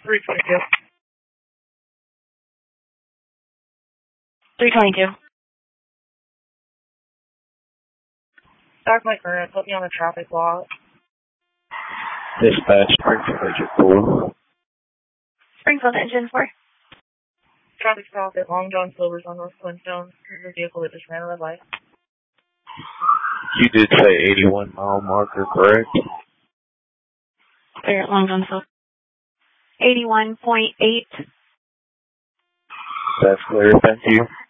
322. 322. Doc Mike Grant, put me on the traffic block. Dispatch, Springfield Engine 4. Springfield Engine 4. Traffic stop at Long John Silver's on North Flintstone. Your vehicle that just ran a red light. You did say 81 mile marker, correct? Clear at Long John Silver. 81.8. That's clear, thank you.